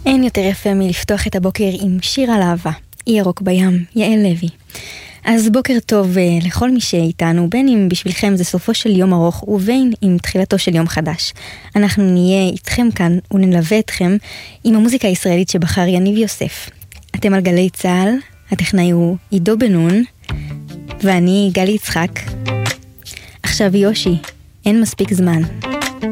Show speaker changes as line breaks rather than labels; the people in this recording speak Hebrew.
אין יותר יפה מלפתוח את הבוקר עם שיר על אהבה, אי ירוק בים, יעל לוי. אז בוקר טוב לכל מי שאיתנו, בין אם בשבילכם זה סופו של יום ארוך ובין אם תחילתו של יום חדש. אנחנו נהיה איתכם כאן ונלווה אתכם עם המוזיקה הישראלית שבחר יניב יוסף. אתם על גלי צהל, הטכנאי הוא עידו בנון, ואני גלי יצחק. עכשיו יושי, אין מספיק זמן.